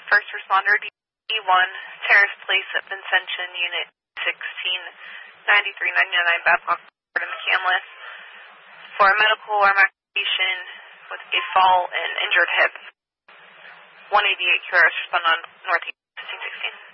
first responder D1, Terrace Place at Vincentian, Unit 169399 Babcock Road in McCamlin, for a medical evacuation with a fall and injured hip. 188 QRS respond on Northeast.